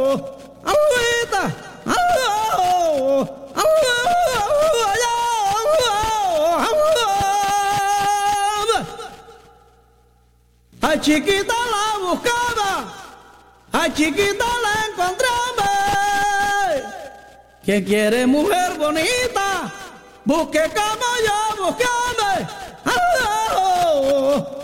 agüita, a chiquita la buscaba, a chiquita la encontraba. Quien quiere mujer bonita, busque como yo, buscame.